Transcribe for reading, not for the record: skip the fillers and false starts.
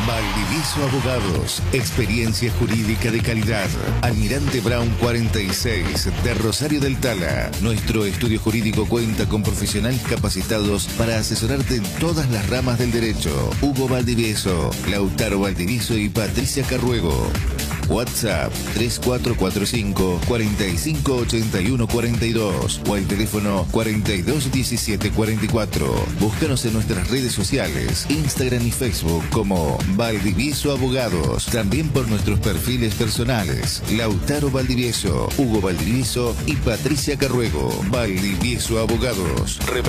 Valdivieso Abogados, experiencia jurídica de calidad. Almirante Brown 46 de Rosario del Tala. Nuestro estudio jurídico cuenta con profesionales capacitados para asesorarte en todas las ramas del derecho. Hugo Valdivieso, Lautaro Valdivieso y Patricia Carruego. WhatsApp 3445 4581 42 o el teléfono 421744. Búscanos en nuestras redes sociales, Instagram y Facebook como Valdivieso Abogados. También por nuestros perfiles personales, Lautaro Valdivieso, Hugo Valdivieso y Patricia Carruego. Valdivieso Abogados.